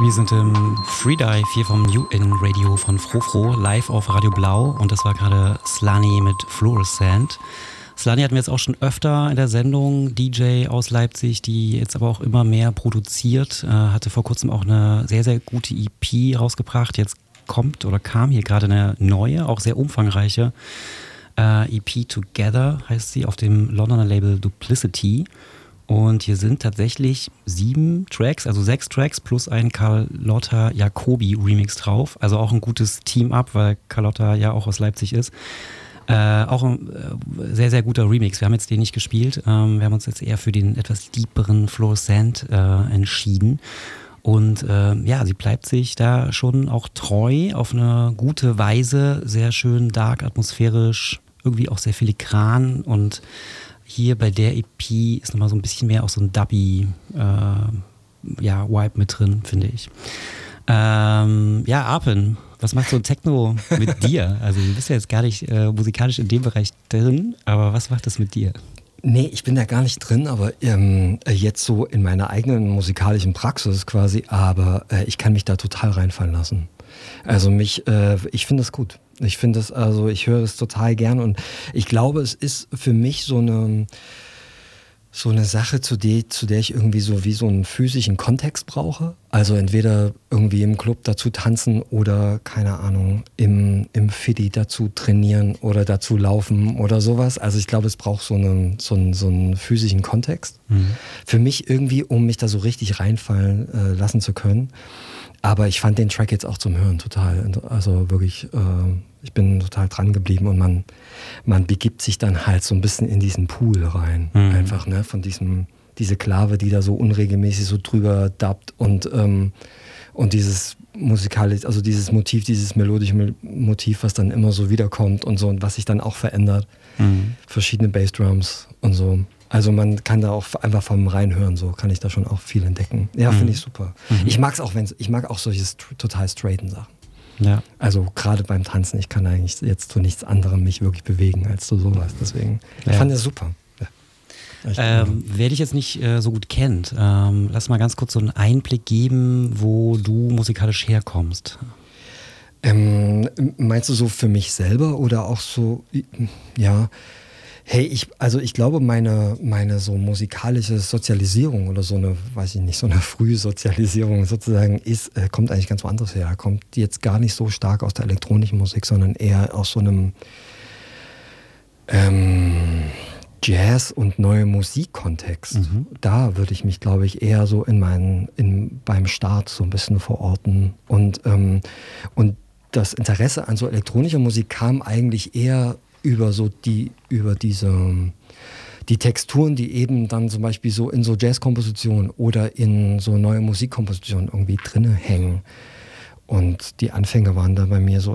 Wir sind im Freedive hier vom New In Radio von Frofro, live auf Radio Blau, und das war gerade Slani mit Fluorescent. Slani hatten wir jetzt auch schon öfter in der Sendung, DJ aus Leipzig, die jetzt aber auch immer mehr produziert, hatte vor kurzem auch eine sehr, sehr gute EP rausgebracht. Jetzt kam hier gerade eine neue, auch sehr umfangreiche EP Together, heißt sie, auf dem Londoner Label Duplicity. Und hier sind tatsächlich 7 Tracks, also 6 Tracks plus ein Carlotta Jacobi Remix drauf. Also auch ein gutes Team-Up, weil Carlotta ja auch aus Leipzig ist. Auch ein sehr, sehr guter Remix. Wir haben jetzt den nicht gespielt. Wir haben uns jetzt eher für den etwas deeperen Fluorescent entschieden. Und sie bleibt sich da schon auch treu auf eine gute Weise. Sehr schön dark, atmosphärisch, irgendwie auch sehr filigran. Und hier bei der EP ist nochmal so ein bisschen mehr auch so ein Dubby Vibe mit drin, finde ich. Arpen, was macht so ein Techno mit dir? Also du bist ja jetzt gar nicht musikalisch in dem Bereich drin, aber was macht das mit dir? Nee, ich bin da gar nicht drin, aber jetzt so in meiner eigenen musikalischen Praxis quasi, aber ich kann mich da total reinfallen lassen. Also ich finde das gut. Ich höre es total gern, und ich glaube, es ist für mich so eine Sache, zu der ich irgendwie so wie so einen physischen Kontext brauche. Also entweder irgendwie im Club dazu tanzen oder, keine Ahnung, im Fiddy dazu trainieren oder dazu laufen oder sowas. Also ich glaube, es braucht so einen physischen Kontext. Mhm. Für mich irgendwie, um mich da so richtig reinfallen lassen zu können. Aber ich fand den Track jetzt auch zum Hören total, also wirklich, ich bin total dran geblieben, und man begibt sich dann halt so ein bisschen in diesen Pool rein, einfach, ne, von diese Klave, die da so unregelmäßig so drüber dubbt, und dieses musikalisch, also dieses Motiv, dieses melodische Motiv, was dann immer so wiederkommt und so, und was sich dann auch verändert, verschiedene Bassdrums und so. Also man kann da auch einfach vom Reinhören, so kann ich da schon auch viel entdecken. Ja, finde ich super. Ich mag auch solche total straighten Sachen. Ja. Also gerade beim Tanzen, ich kann eigentlich jetzt zu nichts anderem mich wirklich bewegen als zu sowas. Deswegen, ich fand das super. Ja. Wer dich jetzt nicht so gut kennt, lass mal ganz kurz so einen Einblick geben, wo du musikalisch herkommst. Meinst du so für mich selber oder auch so, ja... Hey, ich glaube, meine so musikalische Sozialisierung oder so eine, weiß ich nicht, so eine Frühsozialisierung sozusagen kommt eigentlich ganz woanders her. Kommt jetzt gar nicht so stark aus der elektronischen Musik, sondern eher aus so einem Jazz- und neue Musik-Kontext. Da würde ich mich, glaube ich, eher so beim Start so ein bisschen verorten. Und das Interesse an so elektronischer Musik kam eigentlich eher über die Texturen, die eben dann zum Beispiel so in so Jazzkompositionen oder in so neue Musikkompositionen irgendwie drinne hängen. Und die Anfänge waren da bei mir so